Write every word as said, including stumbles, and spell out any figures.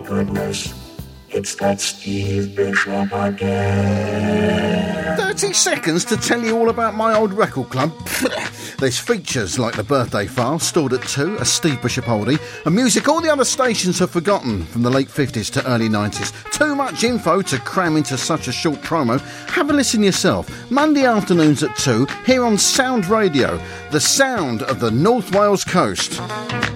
goodness, it's that Steve Bishop again. thirty seconds to tell you all about my old record club. There's features like the birthday file, stored at two, a Steve Bishop oldie, and music all the other stations have forgotten from the late fifties to early nineties. Too much info to cram into such a short promo. Have a listen yourself. Monday afternoons at two, here on Sound Radio, the sound of the North Wales coast.